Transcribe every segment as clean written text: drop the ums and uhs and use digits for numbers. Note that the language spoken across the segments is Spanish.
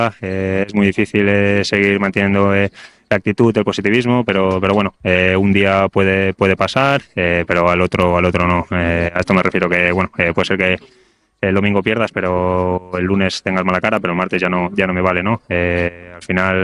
Es muy difícil seguir manteniendo la actitud, el positivismo, pero bueno, un día puede pasar, pero al otro no. A esto me refiero que, bueno, puede ser que el domingo pierdas, pero el lunes tengas mala cara, pero el martes ya no me vale, ¿no? Al final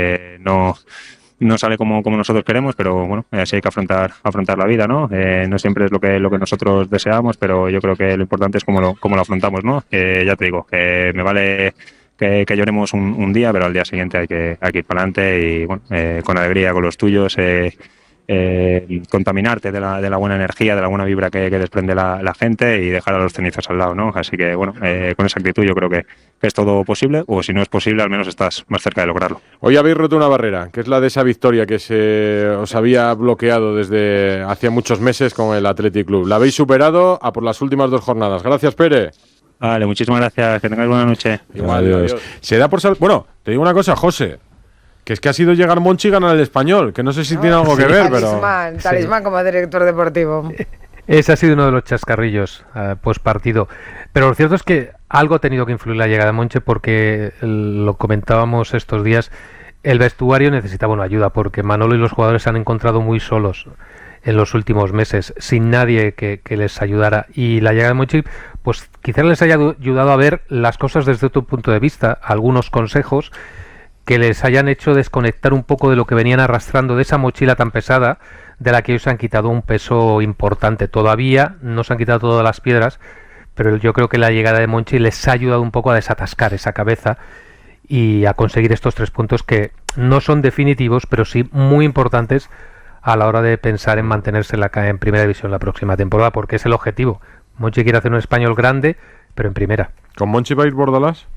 no sale como nosotros queremos, pero bueno, así hay que afrontar la vida, ¿no? No siempre es lo que nosotros deseamos, pero yo creo que lo importante es cómo lo afrontamos, ¿no? Ya te digo, me vale que lloremos un día, pero al día siguiente hay que ir para adelante y, bueno, con alegría, con los tuyos, contaminarte de la buena energía, de la buena vibra que desprende la gente y dejar a los cenizos al lado, ¿no? Así que, bueno, con esa actitud yo creo que es todo posible, o si no es posible, al menos estás más cerca de lograrlo. Hoy habéis roto una barrera, que es la de esa victoria que os había bloqueado desde hacía muchos meses con el Athletic Club. La habéis superado a por las últimas 2 jornadas. Gracias, Pere. Vale, muchísimas gracias. Que tengáis buena noche. Adiós. Se da por bueno, te digo una cosa, José, que es que ha sido llegar Monchi y ganar el Español, que no sé si tiene algo que ver, talismán como director deportivo. Ese ha sido uno de los chascarrillos post partido. Pero lo cierto es que algo ha tenido que influir la llegada de Monchi, porque lo comentábamos estos días, el vestuario necesitaba una ayuda, porque Manolo y los jugadores se han encontrado muy solos en los últimos meses, sin nadie que les ayudara. Y la llegada de Monchi, pues quizás les haya ayudado a ver las cosas desde otro punto de vista, algunos consejos que les hayan hecho desconectar un poco de lo que venían arrastrando, de esa mochila tan pesada, de la que ellos se han quitado un peso importante. Todavía no se han quitado todas las piedras, pero yo creo que la llegada de Monchi les ha ayudado un poco a desatascar esa cabeza y a conseguir estos 3 puntos que no son definitivos, pero sí muy importantes a la hora de pensar en mantenerse en primera división la próxima temporada, porque es el objetivo. Monchi quiere hacer un Español grande, pero en primera. ¿Con Monchi va a ir Bordalás?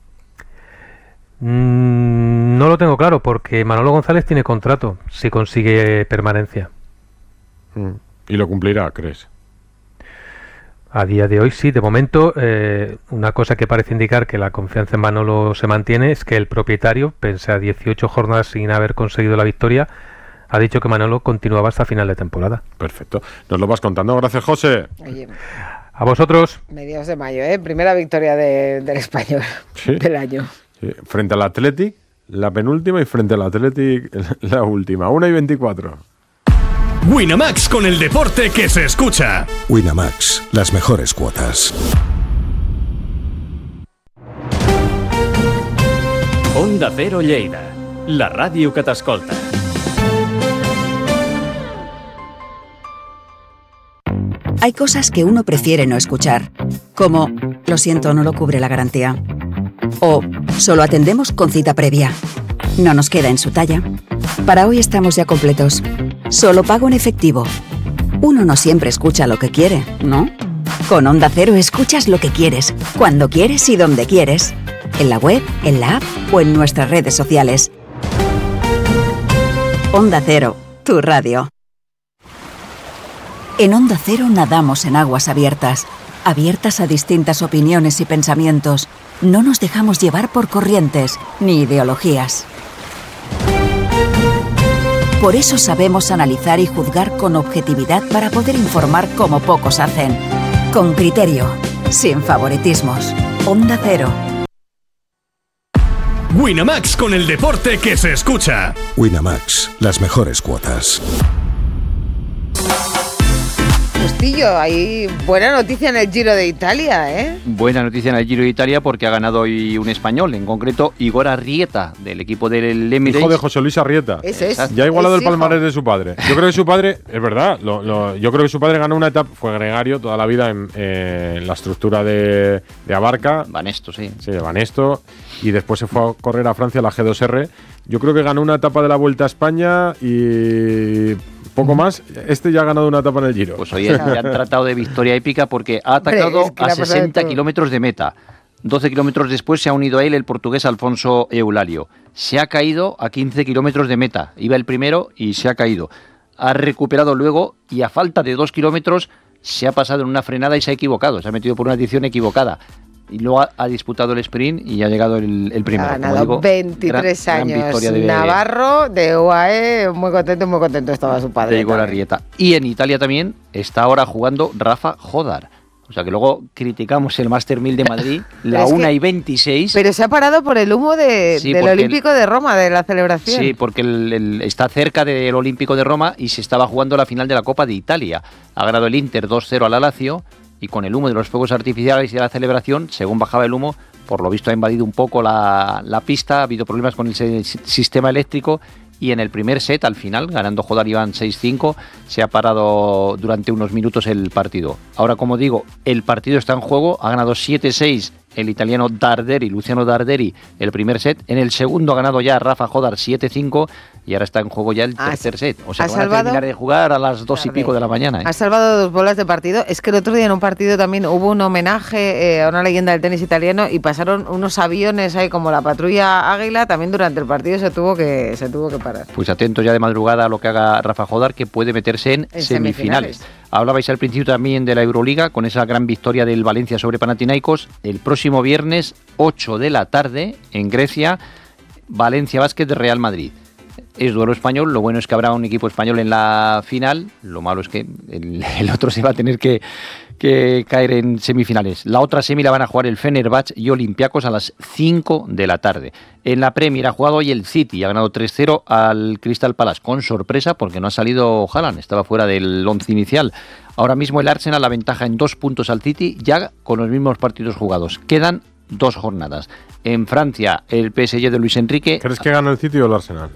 No lo tengo claro, porque Manolo González tiene contrato si consigue permanencia. ¿Y lo cumplirá, crees? A día de hoy sí. De momento, una cosa que parece indicar que la confianza en Manolo se mantiene es que el propietario, pese a 18 jornadas sin haber conseguido la victoria, ha dicho que Manolo continuaba hasta final de temporada. Perfecto. Nos lo vas contando. Gracias, José. Oye, a vosotros. Mediados de mayo, primera victoria del Español del año. Sí. Frente al Athletic, la penúltima, y frente al Athletic, la última. 1:24. Winamax, con el deporte que se escucha. Winamax, las mejores cuotas. Onda Cero Lleida, la ràdio que t'escolta. Hay cosas que uno prefiere no escuchar, como lo siento, no lo cubre la garantía. O solo atendemos con cita previa. No nos queda en su talla. Para hoy estamos ya completos. Solo pago en efectivo. Uno no siempre escucha lo que quiere, ¿no? Con Onda Cero escuchas lo que quieres, cuando quieres y donde quieres. En la web, en la app o en nuestras redes sociales. Onda Cero, tu radio. En Onda Cero nadamos en aguas abiertas, abiertas a distintas opiniones y pensamientos. No nos dejamos llevar por corrientes ni ideologías. Por eso sabemos analizar y juzgar con objetividad para poder informar como pocos hacen. Con criterio, sin favoritismos. Onda Cero. Winamax, con el deporte que se escucha. Winamax, las mejores cuotas. Justillo, hay buena noticia en el Giro de Italia, ¿eh? Buena noticia en el Giro de Italia, porque ha ganado hoy un español, en concreto Igor Arrieta, del equipo del Emirates. Hijo de José Luis Arrieta. Ese es. Ya ha igualado el hijo. palmarés de su padre. Yo creo que su padre, es verdad, yo creo que su padre ganó una etapa, fue gregario toda la vida en la estructura de Abarca. Banesto, sí. Sí, de Banesto. Y después se fue a correr a Francia, la G2R. Yo creo que ganó una etapa de la Vuelta a España y poco más. Este ya ha ganado una etapa en el Giro. Pues hoy le han tratado de victoria épica, porque ha atacado es que a 60 kilómetros de meta. 12 kilómetros después se ha unido a él el portugués Alfonso Eulario. Se ha caído a 15 kilómetros de meta. Iba el primero y se ha caído. Ha recuperado luego y a falta de 2 kilómetros se ha pasado en una frenada y se ha equivocado. Se ha metido por una dirección equivocada. Y luego ha disputado el sprint y ha llegado el primero. Ha ganado 23 años. Gran victoria Navarro, de UAE, muy contento estaba su padre. De Igor Arrieta. Y en Italia también está ahora jugando Rafa Jodar. O sea que luego criticamos el Master 1000 de Madrid, la 1:26. Pero se ha parado por el humo del Olímpico de Roma, de la celebración. Sí, porque está cerca del Olímpico de Roma y se estaba jugando la final de la Copa de Italia. Ha ganado el Inter 2-0 al Lazio y con el humo de los fuegos artificiales y de la celebración, según bajaba el humo, por lo visto ha invadido un poco la pista, ha habido problemas con el sistema eléctrico y en el primer set, al final, ganando Jodar Iván 6-5, se ha parado durante unos minutos el partido. Ahora, como digo, el partido está en juego, ha ganado 7-6 el italiano Luciano Darderi, el primer set. En el segundo ha ganado ya Rafa Jodar 7-5 y ahora está en juego ya el tercer set. O sea, que van a terminar de jugar a las 2:00 de la mañana. Ha salvado 2 bolas de partido. Es que el otro día en un partido también hubo un homenaje a una leyenda del tenis italiano y pasaron unos aviones ahí como la patrulla Águila. También durante el partido se tuvo que parar. Pues atentos ya de madrugada a lo que haga Rafa Jodar, que puede meterse en semifinales. Hablabais al principio también de la Euroliga, con esa gran victoria del Valencia sobre Panathinaikos. El próximo viernes, 8 de la tarde, en Grecia, Valencia Basket de Real Madrid. Es duelo español, lo bueno es que habrá un equipo español en la final, lo malo es que el otro se va a tener que caer en semifinales. La otra semi la van a jugar el Fenerbahce y Olympiacos a las 5 de la tarde. En la Premier ha jugado hoy el City, ha ganado 3-0 al Crystal Palace, con sorpresa porque no ha salido Haaland, estaba fuera del once inicial. Ahora mismo el Arsenal la ventaja en 2 puntos al City, ya con los mismos partidos jugados. Quedan 2 jornadas. En Francia, el PSG de Luis Enrique... ¿Crees que gana el City o el Arsenal?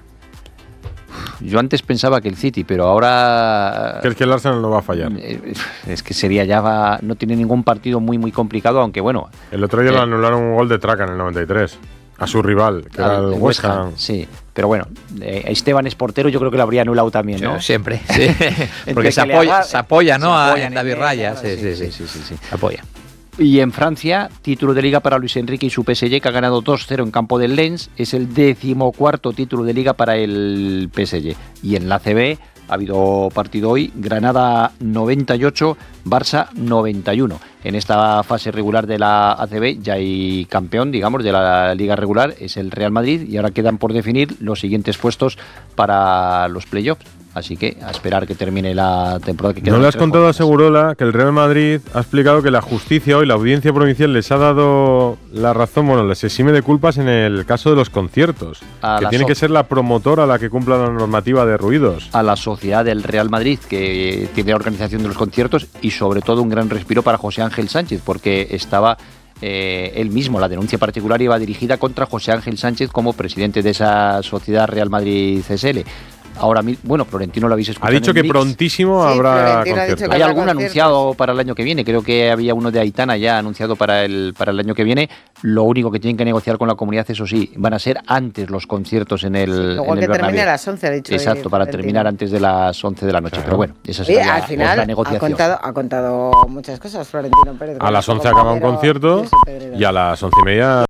Yo antes pensaba que el City, pero ahora... ¿Crees que el Arsenal no va a fallar? Es que sería ya... No tiene ningún partido muy complicado, aunque bueno... El otro día le anularon un gol de Traca en el 93 a su rival, que era el West Ham. Sí, pero bueno, Esteban es portero, yo creo que lo habría anulado también, ¿no? Siempre, sí. Porque se apoya, ¿no? En David Raya. Sí. Apoya. Y en Francia, título de Liga para Luis Enrique y su PSG, que ha ganado 2-0 en campo del Lens. Es el 14º título de Liga para el PSG. Y en la ACB ha habido partido hoy, Granada 98, Barça 91. En esta fase regular de la ACB ya hay campeón, digamos, de la Liga regular, es el Real Madrid. Y ahora quedan por definir los siguientes puestos para los playoffs. Así que a esperar que termine la temporada. ¿No le has contado a Segurola que el Real Madrid ha explicado que la justicia hoy, la audiencia provincial, les ha dado la razón, bueno, les exime de culpas en el caso de los conciertos? Que tiene que ser la promotora la que cumpla la normativa de ruidos. A la sociedad del Real Madrid, que tiene la organización de los conciertos, y sobre todo un gran respiro para José Ángel Sánchez, porque estaba... él mismo, la denuncia particular iba dirigida contra José Ángel Sánchez como presidente de esa sociedad Real Madrid CSL. Ahora mismo, bueno, Florentino lo habéis escuchado. Ha dicho que prontísimo habrá conciertos. Hay alguno anunciado para el año que viene. Creo que había uno de Aitana ya anunciado para el año que viene. Lo único que tienen que negociar con la comunidad, eso sí, van a ser antes los conciertos en el Luego que termine a las 11, ha dicho. Exacto, para terminar antes de las 11 de la noche. Claro. Pero bueno, esa sería al final la negociación. Ha contado muchas cosas Florentino Pérez. A las 11 acaba un concierto y a las 11:30...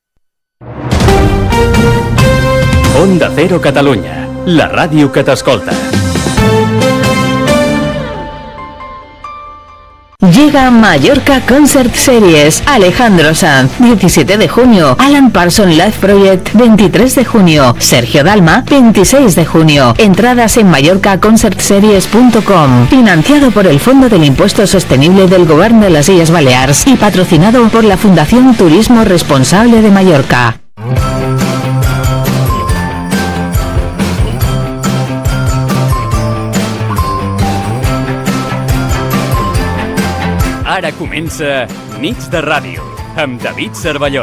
Onda Cero Catalunya, la ràdio que t'escolta. Llega Mallorca Concert Series. Alejandro Sanz, 17 de junio. Alan Parsons Live Project, 23 de junio. Sergio Dalma, 26 de junio. Entradas en mallorcaconcertseries.com. Financiado por el Fondo del Impuesto Sostenible del Govern de las Illes Balears y patrocinado por la Fundación Turismo Responsable de Mallorca. Ara comença Nits de Ràdio, amb David Cervelló.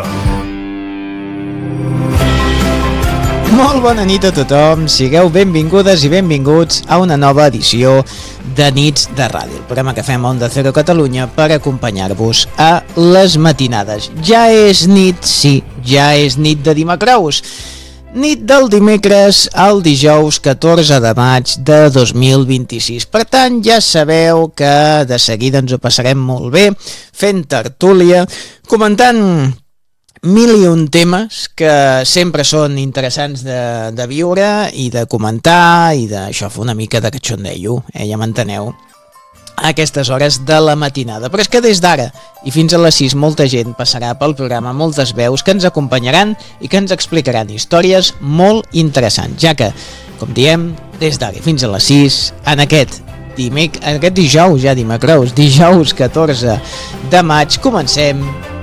Molt bona nit a tothom, sigueu benvingudes i benvinguts a una nova edició de Nits de Ràdio, el programa que fem a Onda Cero Catalunya per acompanyar-vos a les matinades. Ja és nit, sí, ja és nit de dimecres. Nit del dimecres al dijous 14 de maig de 2026. Per tant, ja sabeu que de seguida ens ho passarem molt bé, fent tertúlia, comentant mil i un temes que sempre són interessants de viure i de comentar i d'això, fer una mica de cachondeo, ja m'enteneu, a aquestes hores de la matinada. Però és que des d'ara i fins a les 6 molta gent passarà pel programa, moltes veus que ens acompanyaran i que ens explicaran històries molt interessants, ja que, com diem, des d'ara i fins a les 6, en aquest dijous, ja dimecres, dijous 14 de maig, comencem